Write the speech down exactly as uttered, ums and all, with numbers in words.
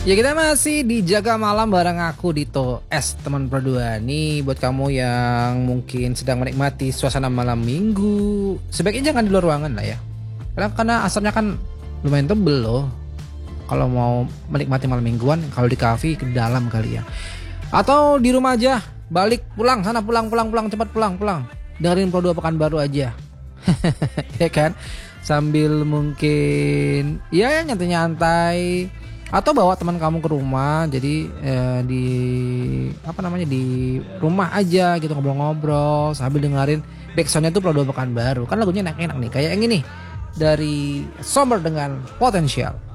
Ya kita masih di Jaga Malam bareng aku Dito S, teman berdua. Nih buat kamu yang mungkin sedang menikmati suasana malam minggu, sebaiknya jangan di luar ruangan lah ya. Karena, karena asapnya kan lumayan tebel loh. Kalau mau menikmati malam mingguan, kalau di kafe ke dalam kali ya. Atau di rumah aja, balik pulang sana pulang pulang pulang cepat pulang pulang. Dengerin Pro dua Pekanbaru aja. Ya kan? Sambil mungkin ya nyantai-nyantai atau bawa teman kamu ke rumah, jadi eh, di apa namanya di rumah aja gitu ngobrol-ngobrol sambil dengerin backsoundnya tuh Pro dua Pekanbaru. Kan lagunya enak-enak nih, kayak yang ini dari Somber dengan Potensial.